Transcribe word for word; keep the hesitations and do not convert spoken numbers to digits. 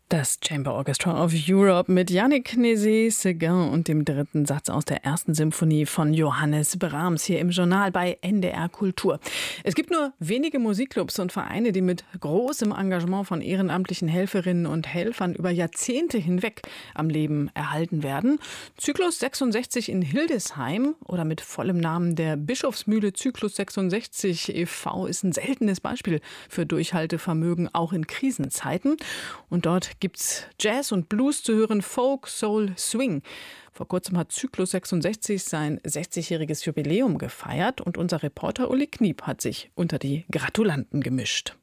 Das Chamber Orchestra of Europe mit Yannick Nézet-Séguin und dem dritten Satz aus der ersten Symphonie von Johannes Brahms hier im Journal bei N D R Kultur. Es gibt nur wenige Musikclubs und Vereine, die mit großem Engagement von ehrenamtlichen Helferinnen und Helfern über Jahrzehnte hinweg am Leben erhalten werden. Zyklus sechsundsechzig in Hildesheim oder mit vollem Namen der Bischofsmühle Zyklus sechsundsechzig e V ist ein seltenes Beispiel für Durchhaltevermögen auch in Krisenzeiten. Und dort gibt's Jazz und Blues zu hören, Folk, Soul, Swing. Vor kurzem hat Zyklus sechsundsechzig sein sechzigjähriges Jubiläum gefeiert und unser Reporter Uli Kniep hat sich unter die Gratulanten gemischt.